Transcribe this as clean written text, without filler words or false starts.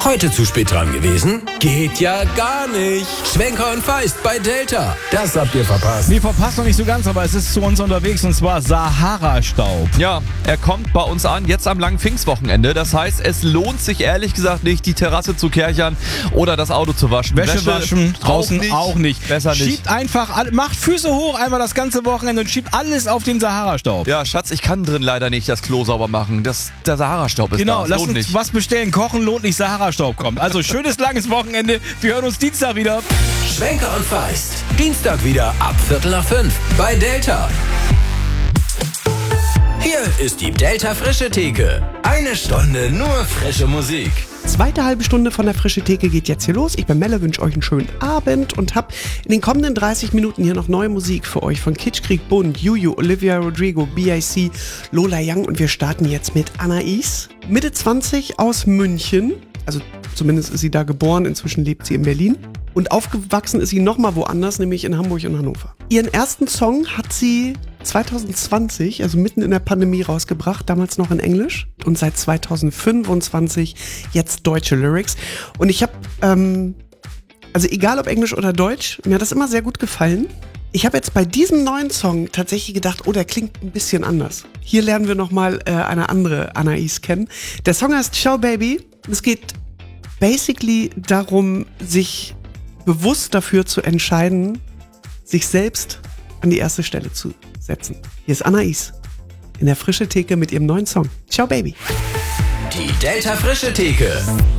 Heute zu spät dran gewesen? Geht ja gar nicht. Schwenker und Feist bei Delta. Das habt ihr verpasst. Nee, verpasst noch nicht so ganz, aber es ist zu uns unterwegs und zwar Sahara-Staub. Ja, er kommt bei uns an, jetzt am langen Pfingstwochenende. Das heißt, es lohnt sich ehrlich gesagt nicht, die Terrasse zu kärchern oder das Auto zu waschen. Wäsche waschen, draußen auch nicht. Besser nicht. Schiebt einfach, macht Füße hoch einmal das ganze Wochenende und schiebt alles auf den Sahara-Staub. Ja, Schatz, ich kann drin leider nicht das Klo sauber machen. Der Sahara-Staub ist Genau, da. Das lass lohnt uns nicht. was bestellen. Kochen lohnt nicht, Sahara-Staub kommt. Also schönes langes Wochenende. Wir hören uns Dienstag wieder. Schwenker und Feist. Dienstag wieder ab 4:45 bei Delta. Hier ist die Delta Frische Theke. Eine Stunde nur frische Musik. Zweite halbe Stunde von der Frische Theke geht jetzt hier los. Ich bin Melle, wünsche euch einen schönen Abend und habe in den kommenden 30 Minuten hier noch neue Musik für euch von Kitschkrieg Bund, Juju, Olivia Rodrigo, BIC, Lola Young und wir starten jetzt mit Anais, Mitte 20 aus München. Also zumindest ist sie da geboren, inzwischen lebt sie in Berlin. Und aufgewachsen ist sie nochmal woanders, nämlich in Hamburg und Hannover. Ihren ersten Song hat sie 2020, also mitten in der Pandemie rausgebracht, damals noch in Englisch. Und seit 2025 jetzt deutsche Lyrics. Und ich habe, also egal ob Englisch oder Deutsch, mir hat das immer sehr gut gefallen. Ich habe jetzt bei diesem neuen Song tatsächlich gedacht, oh, der klingt ein bisschen anders. Hier lernen wir nochmal eine andere Anais kennen. Der Song heißt Ciao Baby. Es geht basically darum, sich bewusst dafür zu entscheiden, sich selbst an die erste Stelle zu setzen. Hier ist Anais in der Frische Theke mit ihrem neuen Song. Ciao Baby. Die Delta Frische Theke.